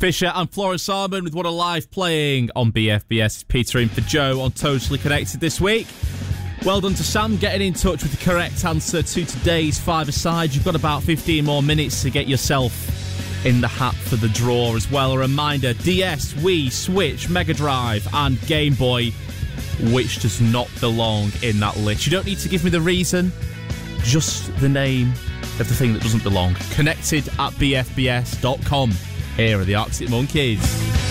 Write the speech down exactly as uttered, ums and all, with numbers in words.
Fisher and Florence Armand with What a Life playing on B F B S. Peter in for Joe on Totally Connected this week. Well done to Sam getting in touch with the correct answer to today's five-a-side. You've got about fifteen more minutes to get yourself in the hat for the draw as well. A reminder, D S, Wii, Switch, Mega Drive and Game Boy, which does not belong in that list. You don't need to give me the reason, just the name of the thing that doesn't belong. Connected at b f b s dot com. Here are the Arctic Monkeys.